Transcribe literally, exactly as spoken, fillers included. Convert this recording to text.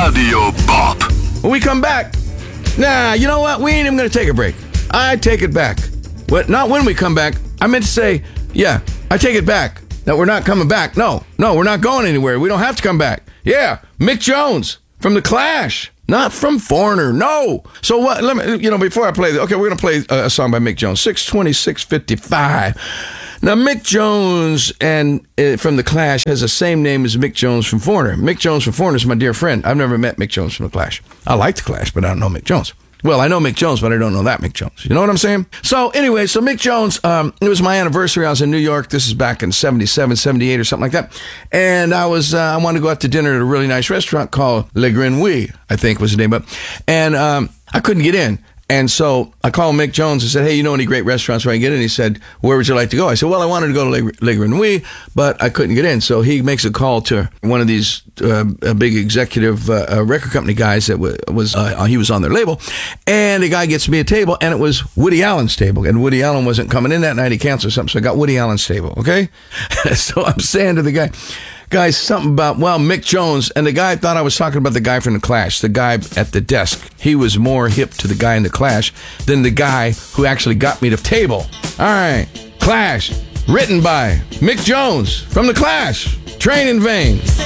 Radio Bop. When we come back, nah, you know what? We ain't even going to take a break. I take it back. What? Not when we come back. I meant to say, yeah, I take it back. That we're not coming back. No, no, we're not going anywhere. We don't have to come back. Yeah, Mick Jones from The Clash. Not from Foreigner, no. So what, let me, you know, before I play, okay, we're going to play a, a song by Mick Jones, six twenty-six fifty-five. Now, Mick Jones and uh, from The Clash has the same name as Mick Jones from Foreigner. Mick Jones from Foreigner is my dear friend. I've never met Mick Jones from The Clash. I like The Clash, but I don't know Mick Jones. Well, I know Mick Jones, but I don't know that Mick Jones. You know what I'm saying? So anyway, so Mick Jones, um, it was my anniversary. I was in New York. This is back in seventy-seven, seventy-eight or something like that. And I was, uh, I wanted to go out to dinner at a really nice restaurant called Le Grenouille, I think was the name of it. And um, I couldn't get in. And so I called Mick Jones and said, hey, you know any great restaurants where I can get in? He said, where would you like to go? I said, well, I wanted to go to Le, Le Grenouille, but I couldn't get in. So he makes a call to one of these uh, big executive uh, uh, record company guys that w- was, uh, he was on their label. And the guy gets me a table, and it was Woody Allen's table. And Woody Allen wasn't coming in that night. He canceled something, so I got Woody Allen's table, okay? So I'm saying to the guy, guys, something about, well, Mick Jones, and the guy thought I was talking about the guy from The Clash, the guy at the desk. He was more hip to the guy in The Clash than the guy who actually got me the table. All right, Clash, written by Mick Jones from The Clash, Train in Vain.